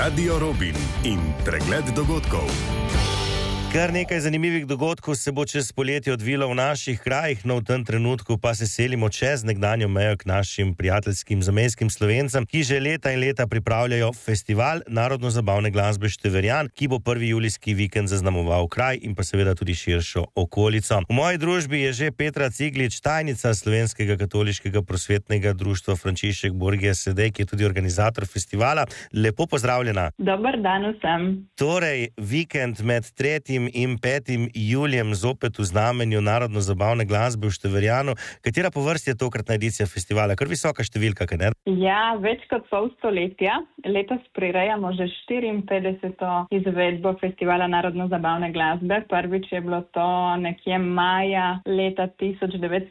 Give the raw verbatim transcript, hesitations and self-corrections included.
Radio Robin in pregled dogodkov. Kar nekaj zanimivih dogodkov se bo čez poletje odvilo v naših krajih, no v tem trenutku pa se selimo čez nekdanjo mejo k našim prijateljskim zamejskim Slovencem, ki že leta in leta pripravljajo festival narodno-zabavne glasbe Števerjan, ki bo prvi julijski vikend zaznamoval kraj in pa seveda tudi širšo okolico. V moji družbi je že Petra Ciglič, tajnica Slovenskega katoliškega prosvetnega društva Frančišek Borgia Sedej, ki je tudi organizator festivala. Lepo pozdravljena. Dober dan vsem. Torej, vikend med tretjim in petim julijem zopet v znamenju narodno-zabavne glasbe v Števerjanu. Katera po vrsti je tokratna edicija festivala? Kar visoka številka, kaj ne? Ja, več kot pol stoletja. Letos prirejamo že štiriinpetdeseto izvedbo festivala narodno-zabavne glasbe. Prvič je bilo to nekje maja leta tisoč devetsto